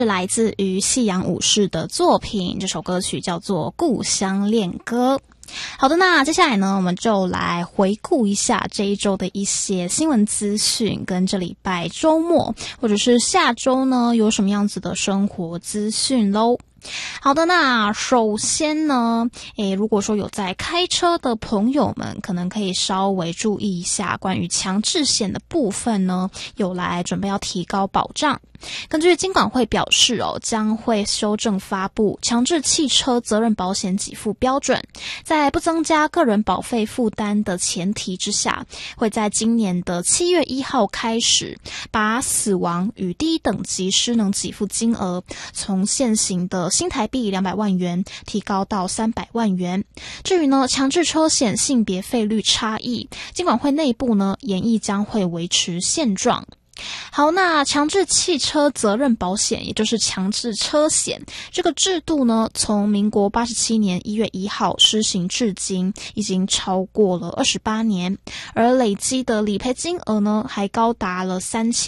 是来自于夕阳武士的作品，这首歌曲叫做《故乡恋歌》。好的，那接下来呢，我们就来回顾一下这一周的一些新闻资讯，跟这礼拜周末或者是下周呢有什么样子的生活资讯咯。好的，那首先呢，如果说有在开车的朋友们，可能可以稍微注意一下关于强制险的部分呢，有来准备要提高保障。根据金管会表示将会修正发布强制汽车责任保险给付标准，在不增加个人保费负担的前提之下，会在今年的7月1号开始，把死亡与第一等级失能给付金额从现行的新台币200万元提高到300万元。至于呢强制车险性别费率差异，金管会内部呢研议将会维持现状。好，那强制汽车责任保险，也就是强制车险，这个制度呢，从民国87年1月1号施行至今，已经超过了28年，而累积的理赔金额呢，还高达了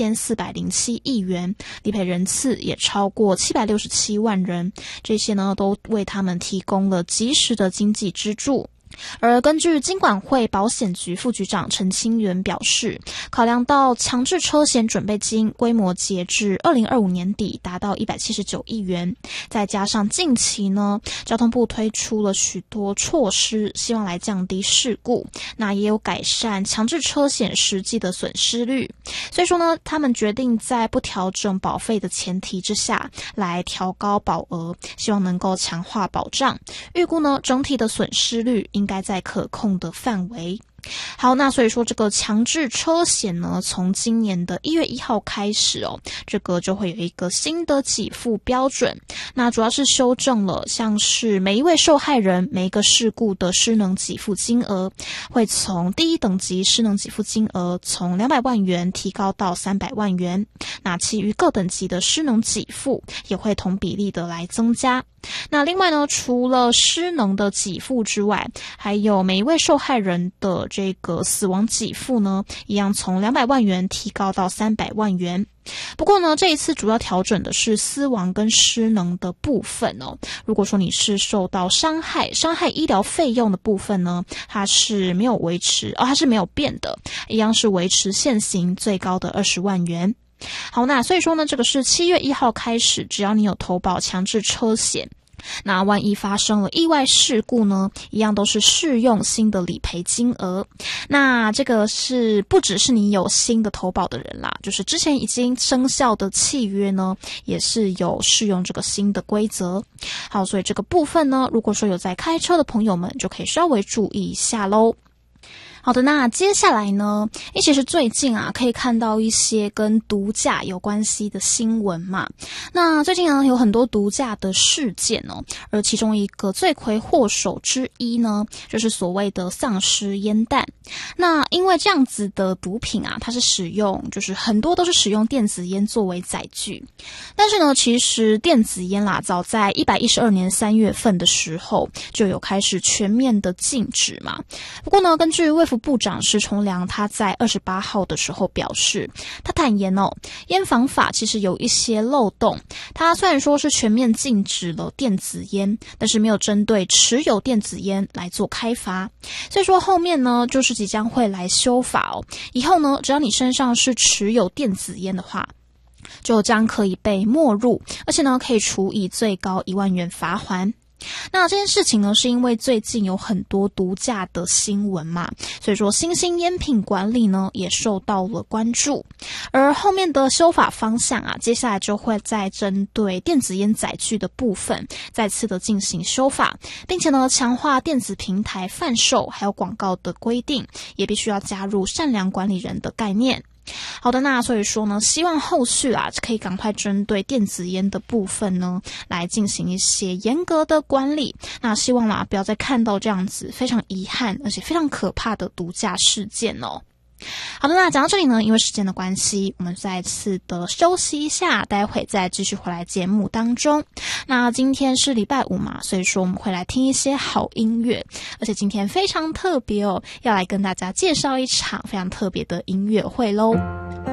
3407亿元，理赔人次也超过767万人，这些呢，都为他们提供了及时的经济支柱。而根据金管会保险局副局长陈清源表示，考量到强制车险准备金规模截至2025年底达到179亿元，再加上近期呢交通部推出了许多措施，希望来降低事故，那也有改善强制车险实际的损失率，所以说呢他们决定在不调整保费的前提之下来调高保额，希望能够强化保障，预估呢整体的损失率应该在可控的范围。好，那所以说这个强制车险呢，从今年的1月1号开始这个就会有一个新的给付标准。那主要是修正了像是每一位受害人每一个事故的失能给付金额，会从第一等级失能给付金额从200万元提高到300万元。那其余各等级的失能给付也会同比例的来增加。那另外呢，除了失能的给付之外，还有每一位受害人的这个死亡给付呢，一样从200万元提高到300万元。不过呢，这一次主要调整的是死亡跟失能的部分如果说你是受到伤害医疗费用的部分呢，它是没有维持它是没有变的，一样是维持现行最高的20万元。好，那所以说呢，这个是7月1号开始，只要你有投保强制车险，那万一发生了意外事故呢，一样都是适用新的理赔金额。那这个是不只是你有新的投保的人啦，就是之前已经生效的契约呢，也是有适用这个新的规则。好，所以这个部分呢，如果说有在开车的朋友们，就可以稍微注意一下咯。好的，那接下来呢，其实最近可以看到一些跟毒驾有关系的新闻嘛。那最近有很多毒驾的事件而其中一个罪魁祸首之一呢，就是所谓的丧尸烟弹。那因为这样子的毒品它是使用，就是很多都是使用电子烟作为载具。但是呢，其实电子烟早在112年3月份的时候就有开始全面的禁止嘛。不过呢，根据卫福部长施崇良他在28号的时候表示，他坦言烟防法其实有一些漏洞，他虽然说是全面禁止了电子烟，但是没有针对持有电子烟来做开罚。所以说后面呢，就是即将会来修法以后呢，只要你身上是持有电子烟的话，就将可以被没入，而且呢可以处以最高1万元罚锾。那这件事情呢，是因为最近有很多毒驾的新闻嘛，所以说新兴烟品管理呢也受到了关注。而后面的修法方向接下来就会再针对电子烟载具的部分再次的进行修法，并且呢强化电子平台贩售还有广告的规定，也必须要加入善良管理人的概念。好的，那所以说呢，希望后续可以赶快针对电子烟的部分呢来进行一些严格的管理。那希望不要再看到这样子非常遗憾而且非常可怕的毒驾事件好的，那讲到这里呢，因为时间的关系，我们再次的休息一下，待会再继续回来节目当中。那今天是礼拜五嘛，所以说我们会来听一些好音乐，而且今天非常特别要来跟大家介绍一场非常特别的音乐会咯。